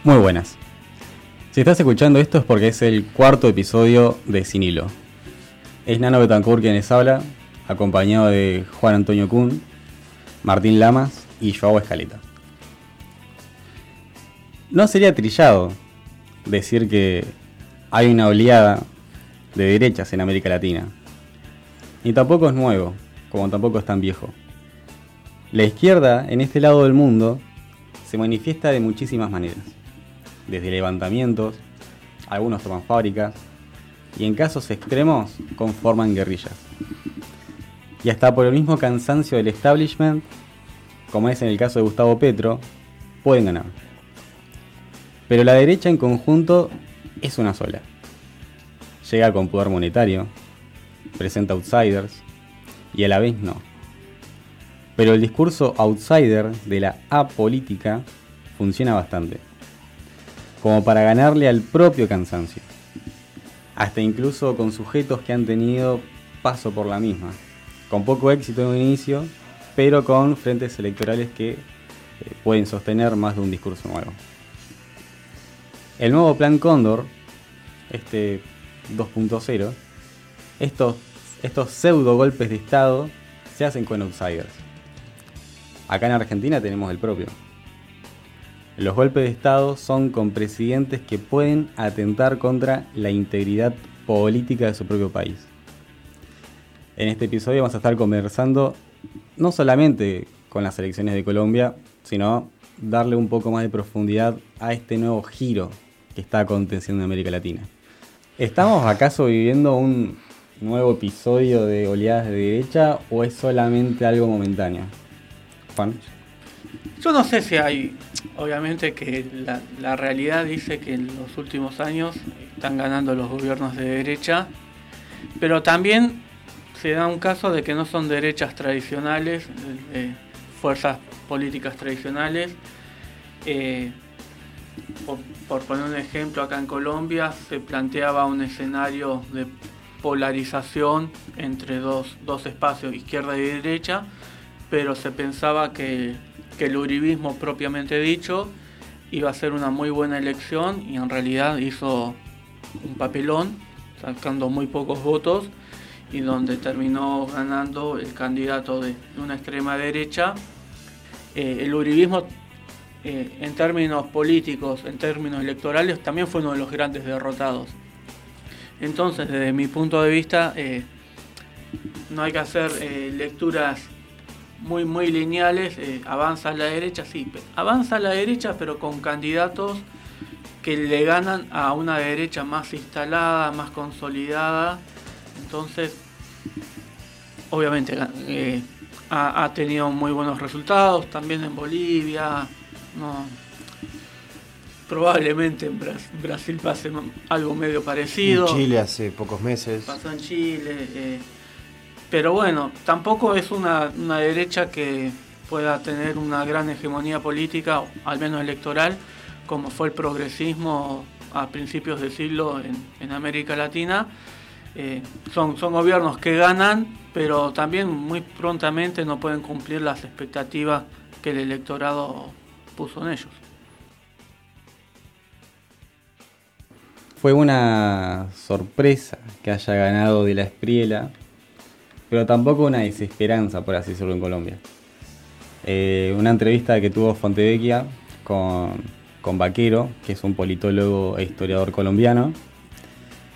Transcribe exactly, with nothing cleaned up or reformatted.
Muy buenas. Si estás escuchando esto es porque es el cuarto episodio de Sin Hilo. Es Nano Betancourt quien les habla, acompañado de Juan Antonio Kuhn, Martín Lamas y Joao Escaleta. No sería trillado decir que hay una oleada de derechas en América Latina. Ni tampoco es nuevo, como tampoco es tan viejo. La izquierda en este lado del mundo se manifiesta de muchísimas maneras. Desde levantamientos, algunos toman fábricas y en casos extremos conforman guerrillas. Y hasta por el mismo cansancio del establishment, como es en el caso de Gustavo Petro, pueden ganar. Pero la derecha en conjunto es una sola. Llega con poder monetario, presenta outsiders y a la vez no. Pero el discurso outsider de la apolítica funciona bastante, como para ganarle al propio cansancio, hasta incluso con sujetos que han tenido paso por la misma, con poco éxito en un inicio, pero con frentes electorales que eh, pueden sostener más de un discurso nuevo. El nuevo Plan Cóndor, este dos punto cero, estos, estos pseudo golpes de Estado se hacen con outsiders. Acá en Argentina tenemos el propio. Los golpes de Estado son con presidentes que pueden atentar contra la integridad política de su propio país. En este episodio vamos a estar conversando no solamente con las elecciones de Colombia, sino darle un poco más de profundidad a este nuevo giro que está aconteciendo en América Latina. ¿Estamos acaso viviendo un nuevo episodio de oleadas de derecha o es solamente algo momentáneo? Juan. Yo no sé si hay, obviamente que la, la realidad dice que en los últimos años están ganando los gobiernos de derecha, pero también se da un caso de que no son derechas tradicionales, de fuerzas políticas tradicionales. Eh, por, por poner un ejemplo, acá en Colombia se planteaba un escenario de polarización entre dos, dos espacios, izquierda y derecha, pero se pensaba que que el uribismo propiamente dicho iba a ser una muy buena elección y en realidad hizo un papelón, sacando muy pocos votos y donde terminó ganando el candidato de una extrema derecha. Eh, el uribismo eh, en términos políticos, en términos electorales, también fue uno de los grandes derrotados. Entonces, desde mi punto de vista, eh, no hay que hacer eh, lecturas muy muy lineales. eh, avanza a la derecha, sí, avanza a la derecha pero con candidatos que le ganan a una derecha más instalada, más consolidada. Entonces, obviamente eh, ha, ha tenido muy buenos resultados, también en Bolivia, no, probablemente en Bras- Brasil pase algo medio parecido. En Chile hace pocos meses. Pasó en Chile, eh, pero bueno, tampoco es una, una derecha que pueda tener una gran hegemonía política, al menos electoral, como fue el progresismo a principios del siglo en, en América Latina. Eh, son, son gobiernos que ganan, pero también muy prontamente no pueden cumplir las expectativas que el electorado puso en ellos. Fue una sorpresa que haya ganado de la Espriella, pero tampoco una desesperanza, por así decirlo, en Colombia. Eh, una entrevista que tuvo Fontevecchia con, con Baquero, que es un politólogo e historiador colombiano,